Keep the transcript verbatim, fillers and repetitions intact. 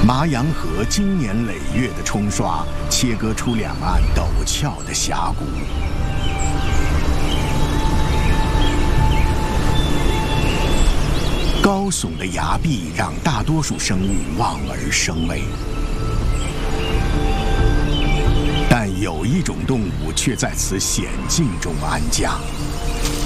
麻阳河经年累月的冲刷，切割出两岸陡峭的峡谷。高耸的崖壁让大多数生物望而生畏，但有一种动物却在此险境中安家。